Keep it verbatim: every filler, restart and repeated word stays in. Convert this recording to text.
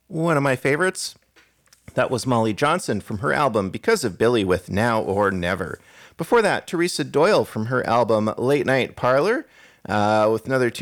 One of my favorites, that was Molly Johnson from her album Because of Billy with Now or Never. Before that, Teresa Doyle from her album Late Night Parlor uh, with another tune